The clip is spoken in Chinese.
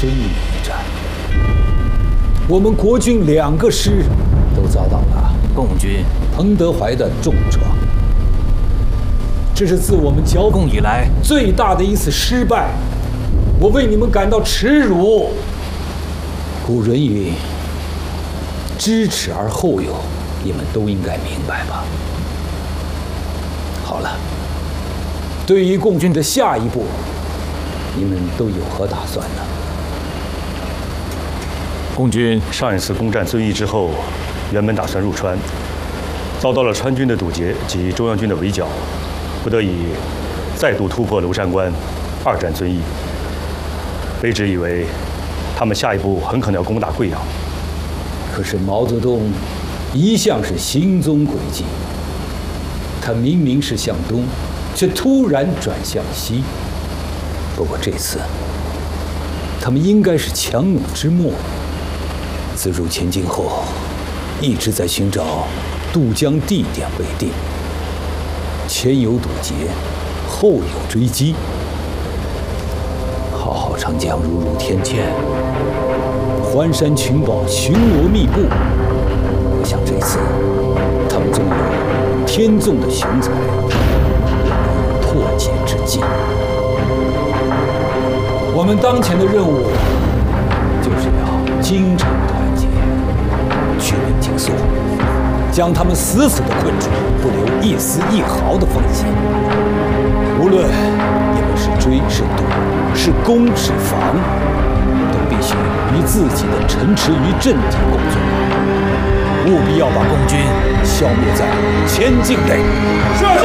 遵义一战，我们国军2个师都遭到了共军彭德怀的重创。这是自我们剿共以来最大的一次失败，我为你们感到耻辱。古人云：“知耻而后勇”，你们都应该明白吧？好了，对于共军的下一步，你们都有何打算呢？ 共军上一次攻占遵义之后，原本打算入川，遭到了川军的堵截及中央军的围剿，不得已再度突破娄山关，2战遵义。卑职以为，他们下一步很可能要攻打贵阳。 可是毛泽东一向是行踪诡计，他明明是向东，却突然转向西。不过这次，他们应该是强弩之末。自入前进后，一直在寻找渡江地点未定，前有堵截，后有追击。浩浩长江如入天堑，环山群堡巡逻密布。我想这次他们纵有天纵的雄才，也没有破解之计。我们当前的任务就是要精诚团结，全面紧缩，将他们死死地困住，不留一丝一毫的缝隙。无论你们是追是堵，是攻是防，都必须与自己的城池与阵地共存，务必要把共军消灭在前境内。是。